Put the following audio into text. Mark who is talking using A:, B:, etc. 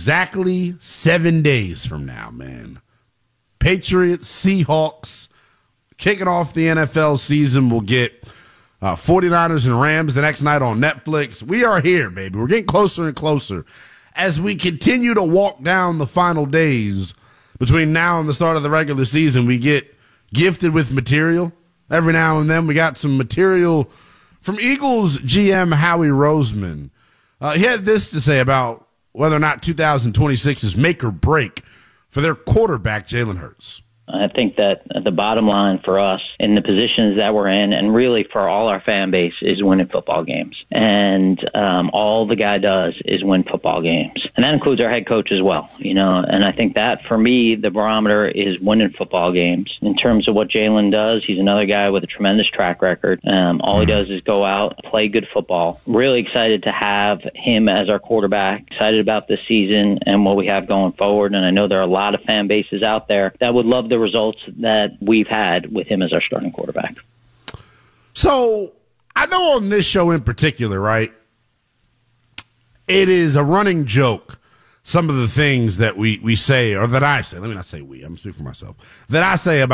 A: exactly 7 days from now, man. Patriots, Seahawks, kicking off the NFL season. We'll get 49ers and Rams the next night on Netflix. We are here, baby. We're getting closer and closer as we continue to walk down the final days between now and the start of the regular season. We get gifted with material. Every now and then we got some material from Eagles GM Howie Roseman. He had this to say about whether or not 2026 is make or break for their quarterback, Jalen Hurts.
B: I think that the bottom line for us in the positions that we're in, and really for all our fan base, is winning football games. And all the guy does is win football games. And that includes our head coach as well, you know. And I think that, for me, the barometer is winning football games. In terms of what Jalen does, he's another guy with a tremendous track record. All he does is go out, play good football. Really excited to have him as our quarterback. Excited about this season and what we have going forward. And I know there are a lot of fan bases out there that would love the results that we've had with him as our starting quarterback.
A: So I know on this show in particular, right, it is a running joke, some of the things that we say, or that I say, let me not say we, I'm speaking for myself, that I say about